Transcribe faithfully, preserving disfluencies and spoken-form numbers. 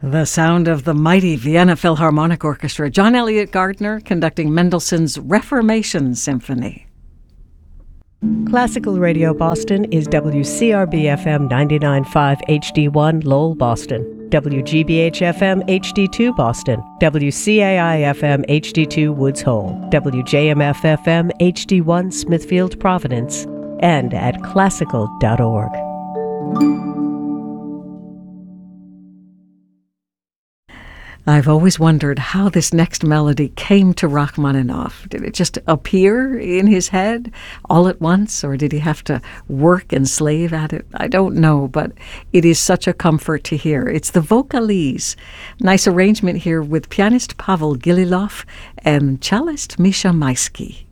The sound of the mighty Vienna Philharmonic Orchestra. John Elliott Gardner conducting Mendelssohn's Reformation Symphony. Classical Radio Boston is W C R B F M ninety-nine point five H D one Lowell, Boston, W G B H F M H D two Boston, W C A I F M H D two Woods Hole, W J M F F M H D one Smithfield, Providence, and at classical dot org. I've always wondered how this next melody came to Rachmaninoff. Did it just appear in his head all at once, or did he have to work and slave at it? I don't know, but it is such a comfort to hear. It's the Vocalise. Nice arrangement here with pianist Pavel Gililov and cellist Misha Maisky.